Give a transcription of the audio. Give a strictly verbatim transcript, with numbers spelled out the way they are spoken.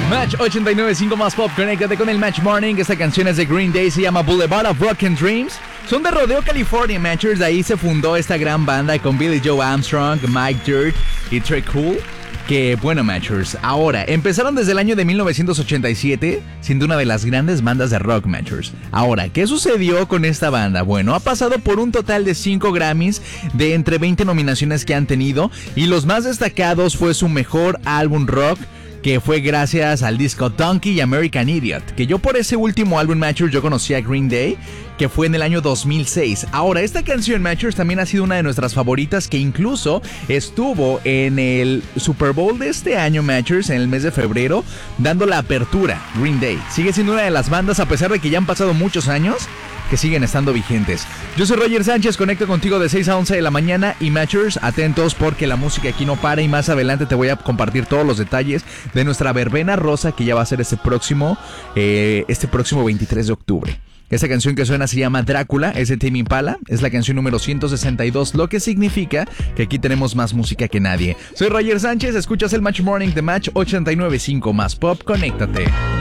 Match ochenta y nueve punto cinco más pop, conéctate con el Match Morning. Esta canción es de Green Day, se llama Boulevard of Broken Dreams. Son de Rodeo, California, Matchers. De ahí se fundó esta gran banda con Billy Joe Armstrong, Mike Dirt y Trey Cool. Que bueno, Matchers. Ahora, empezaron desde el año de mil novecientos ochenta y siete, siendo una de las grandes bandas de rock, Matchers. Ahora, ¿qué sucedió con esta banda? Bueno, ha pasado por un total de cinco Grammys de entre veinte nominaciones que han tenido, y los más destacados fue su mejor álbum rock, que fue gracias al disco Donkey y American Idiot, que yo por ese último álbum, Matchers, yo conocí a Green Day, que fue en el año dos mil seis. Ahora, esta canción, Matchers, también ha sido una de nuestras favoritas, que incluso estuvo en el Super Bowl de este año, Matchers, en el mes de febrero, dando la apertura. Green Day sigue siendo una de las bandas, a pesar de que ya han pasado muchos años, que siguen estando vigentes. Yo soy Roger Sánchez, conecto contigo de seis a once de la mañana, y Matchers, atentos porque la música aquí no para, y más adelante te voy a compartir todos los detalles de nuestra verbena rosa, que ya va a ser este próximo, eh, este próximo veintitrés de octubre. Esta canción que suena se llama Drácula, es de Tame Impala, es la canción número ciento sesenta y dos, lo que significa que aquí tenemos más música que nadie. Soy Roger Sánchez, escuchas el Match Morning de Match ochenta y nueve punto cinco más pop, conéctate.